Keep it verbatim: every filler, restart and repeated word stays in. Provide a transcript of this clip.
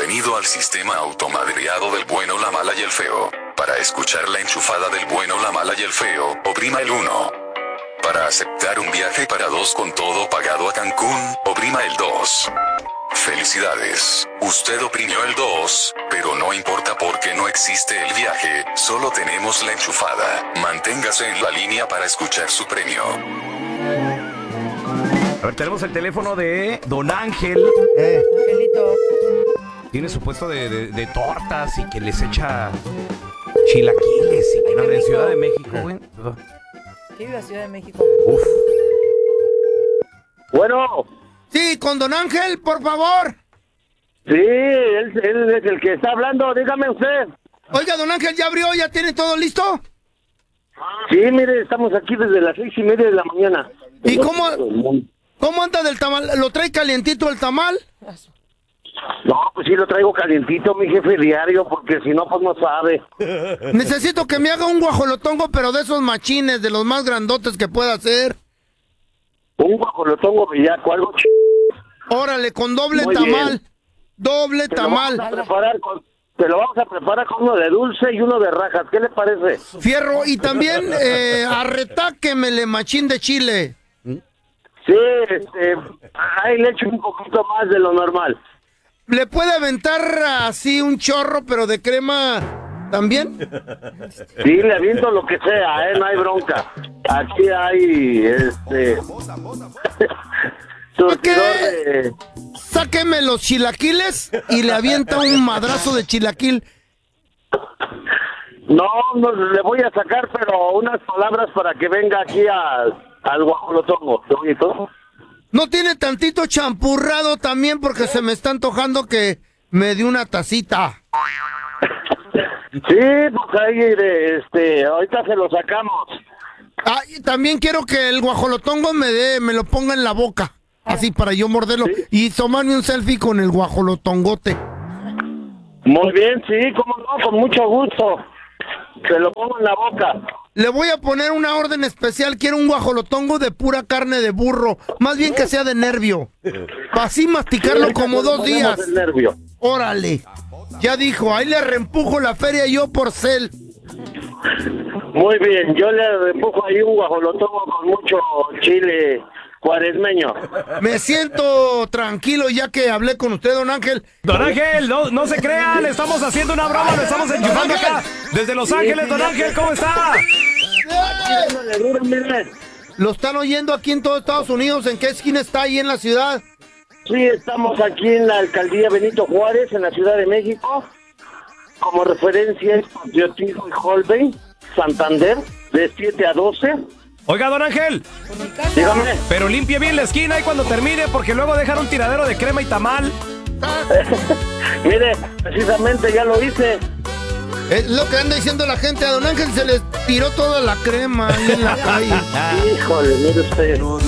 Bienvenido al sistema automadreado del bueno, la mala y el feo. Para escuchar la enchufada del bueno, la mala y el feo, oprima el uno. Para aceptar un viaje para dos con todo pagado a Cancún, oprima el dos. Felicidades, usted oprimió el dos, pero no importa porque no existe el viaje, solo tenemos la enchufada. Manténgase en la línea para escuchar su premio. A ver, tenemos el teléfono de Don Ángel. Eh. Angelito. Tiene su puesto de, de, de tortas y que les echa chilaquiles y Ay, no, qué de rico. Ciudad de México, güey. ¿Qué vive a Ciudad de México? Uf. Bueno, Sí, con Don Ángel, por favor. sí, él, él es el que está hablando, dígame usted. Oiga, Don Ángel, ¿ya abrió? ¿Ya tiene todo listo? Sí, mire, estamos aquí desde las seis y media de la mañana. ¿Y cómo, cómo anda del tamal? ¿Lo trae calientito el tamal? No, pues sí lo traigo calientito, mi jefe, diario, porque si no, pues no sabe. Necesito que me haga un guajolotongo, pero de esos machines, de los más grandotes que pueda hacer. Un guajolotongo bellaco, algo ch... Órale, con doble Muy tamal. bien. Doble Te lo vamos a tamal. preparar con... Te lo vamos a preparar con uno de dulce y uno de rajas, ¿qué le parece? Fierro. Y también eh, arretáquemele machín de chile. Sí, este... Ahí le echo un poquito más de lo normal. ¿Le puede aventar así un chorro, pero de crema también? Sí, le aviento lo que sea, ¿eh? No hay bronca. Aquí hay, este... surtidor de... Sáqueme los chilaquiles y le avienta un madrazo de chilaquil. No, no le voy a sacar, pero unas palabras para que venga aquí al, al guajolotongo. ¿Qué bonito? ¿No tiene tantito champurrado también? Porque se me está antojando que me dé una tacita. Sí, pues ahí, este, ahorita se lo sacamos. Ah, y también quiero que el guajolotongo me dé, me lo ponga en la boca. Así para yo morderlo. Sí. Y tomarme un selfie con el guajolotongote. Muy bien, sí, cómo no, con mucho gusto. Se lo pongo en la boca. Le voy a poner una orden especial. Quiero un guajolotongo de pura carne de burro. Más bien que sea de nervio. Para así masticarlo Sí, como le dos ponemos días. el nervio. Órale. Ya dijo, ahí le reempujo la feria yo por cel. Muy bien, yo le empujo ahí un guajolotongo con mucho chile cuaresmeño. Me siento tranquilo ya que hablé con usted, don Ángel. Don Ángel, no, no se crea, le estamos haciendo una broma, le estamos enchufando acá desde Los Ángeles. Don Ángel, ¿cómo está? Dándole duro, mire. Lo están oyendo aquí en todo Estados Unidos. ¿En qué esquina está ahí en la ciudad? Sí, estamos aquí en la alcaldía Benito Juárez, en la Ciudad de México. Como referencia es Patriotismo y Holbein, Santander, de siete a doce. Oiga, don Ángel, Dígame. pero limpie bien la esquina y cuando termine, porque luego dejar un tiradero de crema y tamal. Mire, precisamente ya lo hice. Es lo que anda diciendo la gente. A don Ángel se les tiró toda la crema ahí en la calle. Híjole, mire usted.